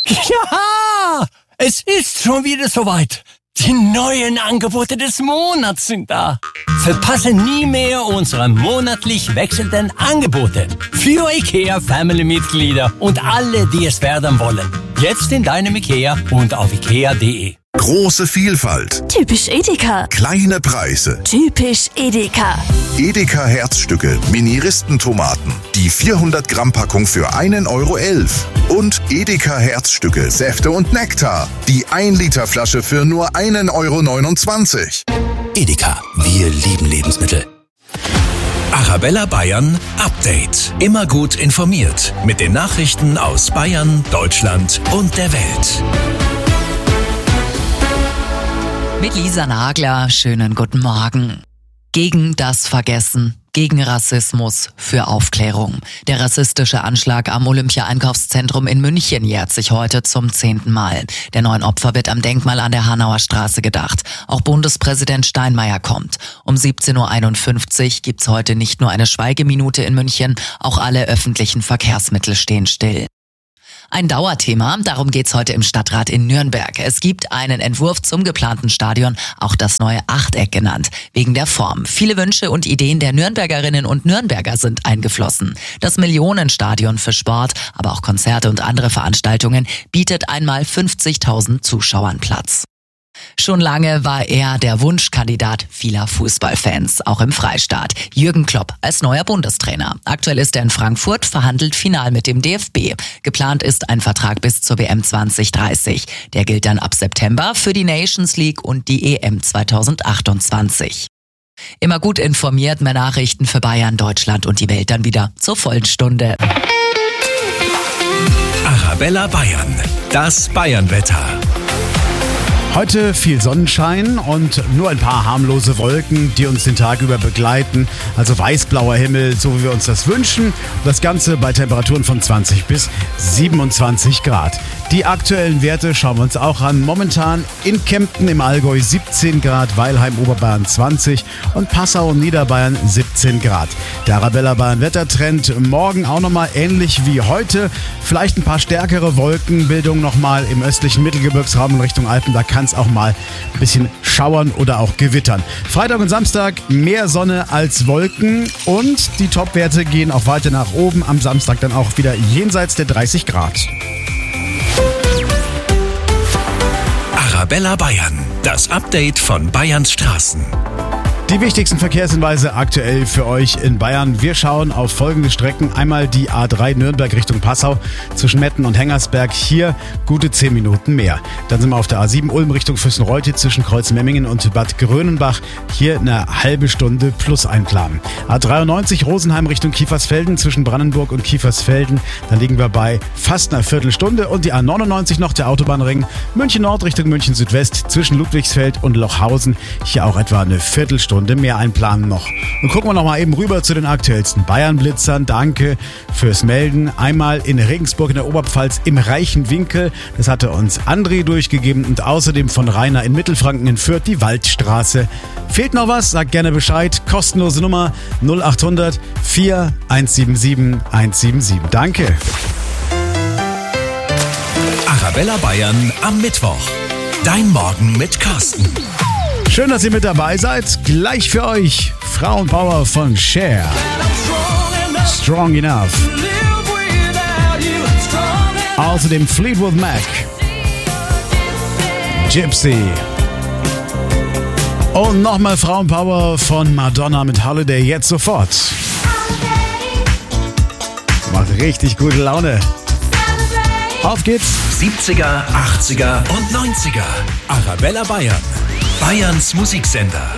Ja, es ist schon wieder soweit. Die neuen Angebote des Monats sind da. Verpasse nie mehr unsere monatlich wechselnden Angebote für IKEA-Family-Mitglieder und alle, die es werden wollen. Jetzt in deinem IKEA und auf ikea.de. Große Vielfalt. Typisch Edeka. Kleine Preise. Typisch Edeka. Edeka Herzstücke, Mini-Ristentomaten. Die 400 Gramm Packung für 1,11 € Und Edeka Herzstücke, Säfte und Nektar. Die 1 Liter Flasche für nur 1,29 €. Edeka, wir lieben Lebensmittel. Arabella Bayern Update. Immer gut informiert mit den Nachrichten aus Bayern, Deutschland und der Welt. Mit Lisa Nagler, schönen guten Morgen. Gegen das Vergessen, gegen Rassismus, für Aufklärung. Der rassistische Anschlag am Olympia-Einkaufszentrum in München jährt sich heute zum 10. Mal. Der 9 Opfer wird am Denkmal an der Hanauer Straße gedacht. Auch Bundespräsident Steinmeier kommt. Um 17.51 Uhr gibt's heute nicht nur eine Schweigeminute in München, auch alle öffentlichen Verkehrsmittel stehen still. Ein Dauerthema, darum geht's heute im Stadtrat in Nürnberg. Es gibt einen Entwurf zum geplanten Stadion, auch das neue Achteck genannt, wegen der Form. Viele Wünsche und Ideen der Nürnbergerinnen und Nürnberger sind eingeflossen. Das Millionenstadion für Sport, aber auch Konzerte und andere Veranstaltungen bietet einmal 50.000 Zuschauern Platz. Schon lange war er der Wunschkandidat vieler Fußballfans, auch im Freistaat. Jürgen Klopp als neuer Bundestrainer. Aktuell ist er in Frankfurt, verhandelt final mit dem DFB. Geplant ist ein Vertrag bis zur WM 2030. Der gilt dann ab September für die Nations League und die EM 2028. Immer gut informiert, mehr Nachrichten für Bayern, Deutschland und die Welt dann wieder zur vollen Stunde. Arabella Bayern, das Bayernwetter. Heute viel Sonnenschein und nur ein paar harmlose Wolken, die uns den Tag über begleiten. Also weißblauer Himmel, so wie wir uns das wünschen. Das Ganze bei Temperaturen von 20 bis 27 Grad. Die aktuellen Werte schauen wir uns auch an. Momentan in Kempten im Allgäu 17 Grad, Weilheim, Oberbayern 20 und Passau und Niederbayern 17 Grad. Der Arabella Bayern Wettertrend morgen auch nochmal ähnlich wie heute. Vielleicht ein paar stärkere Wolkenbildung nochmal im östlichen Mittelgebirgsraum in Richtung Alpen. Da kann es auch mal ein bisschen schauern oder auch gewittern. Freitag und Samstag mehr Sonne als Wolken und die Topwerte gehen auch weiter nach oben. Am Samstag dann auch wieder jenseits der 30 Grad. Arabella Bayern, das Update von Bayerns Straßen. Die wichtigsten Verkehrshinweise aktuell für euch in Bayern. Wir schauen auf folgende Strecken. Einmal die A3 Nürnberg Richtung Passau zwischen Metten und Hengersberg. Hier gute 10 Minuten mehr. Dann sind wir auf der A7 Ulm Richtung Füssenreuth zwischen Kreuzmemmingen und Bad Grönenbach. Hier eine halbe Stunde plus einplanen. A93 Rosenheim Richtung Kiefersfelden zwischen Brandenburg und Kiefersfelden. Da liegen wir bei fast einer Viertelstunde. Und die A99 noch, der Autobahnring München Nord Richtung München Südwest zwischen Ludwigsfeld und Lochhausen. Hier auch etwa eine Viertelstunde mehr einplanen noch. Und gucken wir noch mal eben rüber zu den aktuellsten Bayern-Blitzern. Danke fürs Melden. Einmal in Regensburg in der Oberpfalz im reichen Winkel. Das hatte uns André durchgegeben. Und außerdem von Rainer in Mittelfranken in Fürth die Waldstraße. Fehlt noch was? Sagt gerne Bescheid. Kostenlose Nummer 0800 4177 177. Danke. Arabella Bayern am Mittwoch. Dein Morgen mit Carsten. Schön, dass ihr mit dabei seid. Gleich für euch Frauenpower von Cher. Strong Enough. Außerdem Fleetwood Mac. Gypsy. Und nochmal Frauenpower von Madonna mit Holiday jetzt sofort. Macht richtig gute Laune. Auf geht's. 70er, 80er und 90er. Arabella Bayern. Bayerns Musiksender.